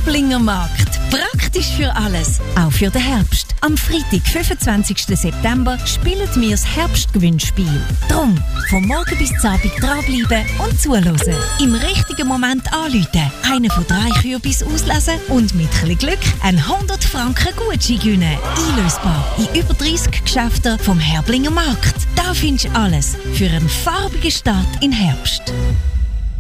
Herblinger Markt. Praktisch für alles, auch für den Herbst. Am Freitag, 25. September, spielen wir das Herbstgewinnspiel. Drum, vom Morgen bis zum Abend dranbleiben und zuhören. Im richtigen Moment anrufen, einen von 3 Kürbis auslesen und mit etwas Glück einen 100 Franken Gutschein gewinnen. Einlösbar in über 30 Geschäften vom Herblinger Markt. Da findest du alles für einen farbigen Start in Herbst.